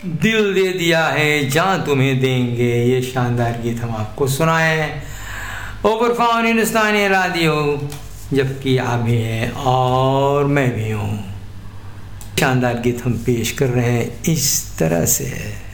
दिल दे दिया है जान तुम्हें देंगे, ये शानदार गीत हम आपको सुनाए ओवर फाउन हिंदुस्तानी रेडियो, जबकि आप भी हैं और मैं भी हूँ। शानदार गीत हम पेश कर रहे हैं इस तरह से।